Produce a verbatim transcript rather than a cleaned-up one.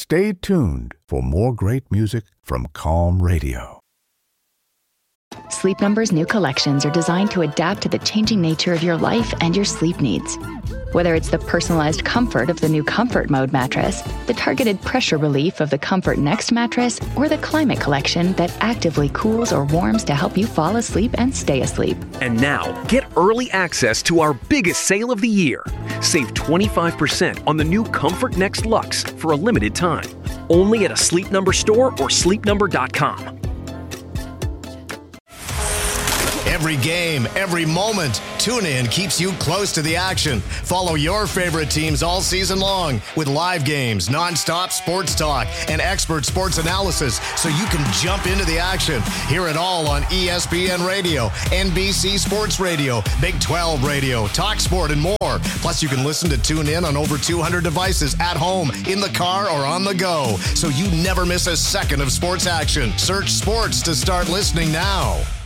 Stay tuned for more great music from Calm Radio. Sleep Number's new collections are designed to adapt to the changing nature of your life and your sleep needs. Whether it's the personalized comfort of the new Comfort Mode mattress, the targeted pressure relief of the Comfort Next mattress, or the Climate Collection that actively cools or warms to help you fall asleep and stay asleep. And now, get early access to our biggest sale of the year. Save twenty-five percent on the new Comfort Next Luxe for a limited time. Only at a Sleep Number store or sleep number dot com. Every game, every moment, TuneIn keeps you close to the action. Follow your favorite teams all season long with live games, nonstop sports talk, and expert sports analysis so you can jump into the action. Hear it all on E S P N Radio, N B C Sports Radio, Big twelve Radio, TalkSport, and more. Plus, you can listen to TuneIn on over two hundred devices at home, in the car, or on the go, so you never miss a second of sports action. Search sports to start listening now.